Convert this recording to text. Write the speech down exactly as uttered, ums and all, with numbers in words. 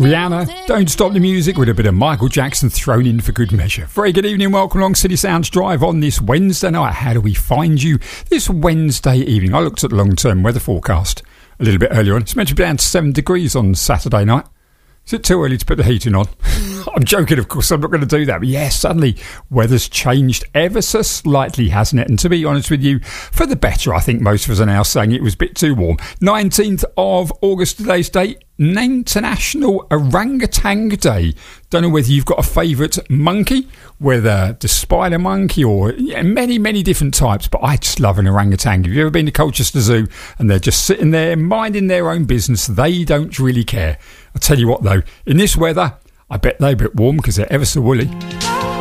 Rihanna, Don't Stop the Music, with a bit of Michael Jackson thrown in for good measure. Very good evening, welcome along City Sounds Drive on this Wednesday night. How do we find you this Wednesday evening? I looked at the long-term weather forecast a little bit earlier on. It's meant to be down to seven degrees on Saturday night. Is it too early to put the heating on? I'm joking, of course, I'm not going to do that. But yes, suddenly weather's changed ever so slightly, hasn't it? And to be honest with you, for the better, I think most of us are now saying it was a bit too warm. nineteenth of August, today's date, International Orangutan Day. Don't know whether you've got a favourite monkey, whether the spider monkey or yeah, many, many different types, but I just love an orangutan. Have you ever been to Colchester Zoo and they're just sitting there minding their own business? They don't really care. I'll tell you what though, in this weather, I bet they're a bit warm because they're ever so woolly.